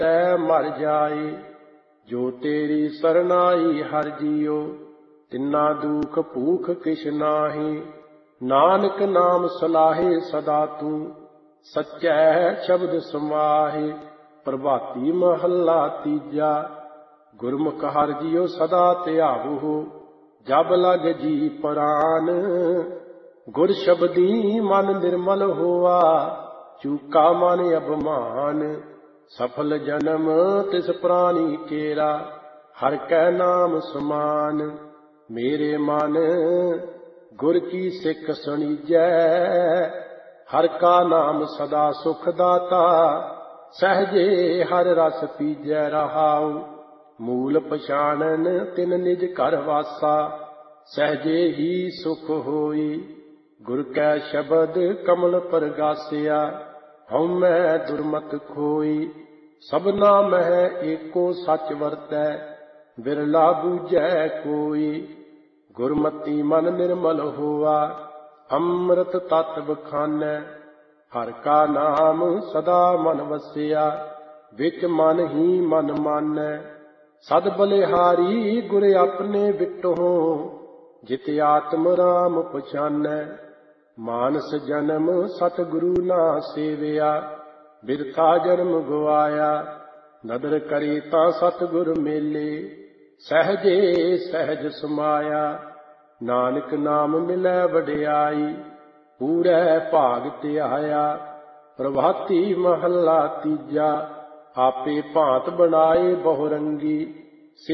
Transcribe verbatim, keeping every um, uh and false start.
तै मर जाए। जो तेरी सरनाई हर जियो, तिन्ना दुख भूख किश नाही। नानक नाम सलाहे सदा तू, सच्चै शब्द समाहे। प्रभाती महला तीजा। गुरमुख हर जियो सदा ध्यावो, जब लग जी प्राण। गुर शब्दी मन निर्मल होआ, चूका मन अभिमान। सफल जन्म तिस प्राणी केरा, हर कै नाम समान। मेरे मन गुर की सिख सुनीजै, हर का नाम सदा सुख दाता। सहजे हर रस पीजै रहाऊ, मूल पछाणन तिन निज घर वासा। सहजे ही सुख होई, गुर कै शब्द कमल परगासिया। हउमै दुर्मत खोई, सबना मह एको सच वरतै। बिरला बूझै कोई, गुरमति मन निर्मल होआ। अमृत तत बखानै, हर का नाम सदा मन वसिया। विच मन ही मन मानै, सद बलिहारी गुर अपने बिटों। जित आत्म राम पछानै, मानस जन्म सतगुरु ना सेविया। बिरथा जन्म गवाया, नदर करे तां सतगुर मेले। सहजे सहज समाया, नानक नाम मिलै वडियाई। पूरै भाग ਧਿਆਇਆ। प्रभाती महला तीजा। आपे भांत बनाए बहु रंगी,